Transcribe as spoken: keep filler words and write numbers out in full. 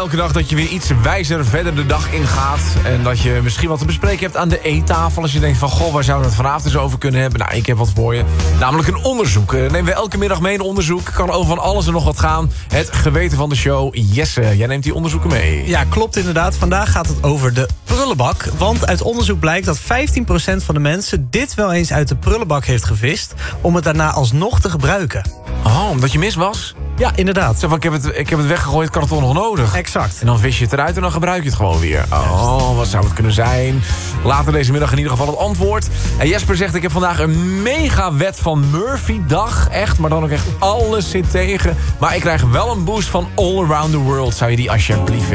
elke dag dat je weer iets wijzer verder de dag ingaat. En dat je misschien wat te bespreken hebt aan de eettafel. Als je denkt van, goh, waar zouden we het vanavond eens over kunnen hebben? Nou, ik heb wat voor je. Namelijk een onderzoek. Uh, nemen we elke middag mee een onderzoek. Kan over van alles en nog wat gaan. Het geweten van de show. Jesse, jij neemt die onderzoeken mee. Ja, klopt inderdaad. Vandaag gaat het over de prullenbak. Want uit onderzoek blijkt dat vijftien procent van de mensen dit wel eens uit de prullenbak heeft gevist, om het daarna alsnog te gebruiken. Oh, omdat je mis was? Ja, inderdaad. Zo van, ik heb het, ik heb het weggegooid, ik had het toch nog nodig. Exact. En dan vis je het eruit en dan gebruik je het gewoon weer. Oh, wat zou het kunnen zijn? Later deze middag in ieder geval het antwoord. En Jesper zegt, ik heb vandaag een mega wet van Murphy-dag. Echt, maar dan ook echt alles zit tegen. Maar ik krijg wel een boost van All Around the World. Zou je die alsjeblieft